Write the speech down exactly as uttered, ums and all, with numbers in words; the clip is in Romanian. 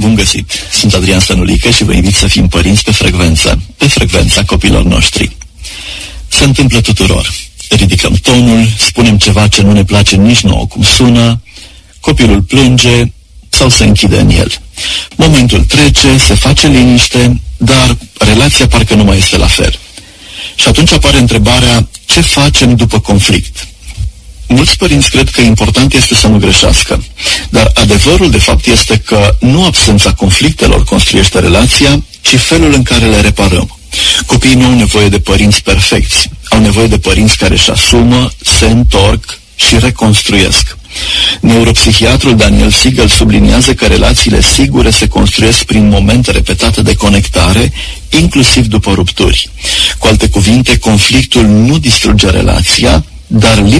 Bun găsit! Sunt Adrian Stănulică și vă invit să fim părinți pe frecvență, pe frecvența copilor noștri. Se întâmplă tuturor. Ridicăm tonul, spunem ceva ce nu ne place nici nouă cum sună, copilul plânge sau se închide în el. Momentul trece, se face liniște, dar relația parcă nu mai este la fel. Și atunci apare întrebarea, ce facem după conflict? Mulți părinți cred că important este să nu greșească, dar adevărul de fapt este că nu absența conflictelor construiește relația, ci felul în care le reparăm. Copiii nu au nevoie de părinți perfecți, au nevoie de părinți care își asumă, se întorc și reconstruiesc. Neuropsihiatrul Daniel Siegel subliniază că relațiile sigure se construiesc prin momente repetate de conectare, inclusiv după rupturi. Cu alte cuvinte, conflictul nu distruge relația, dar lipsa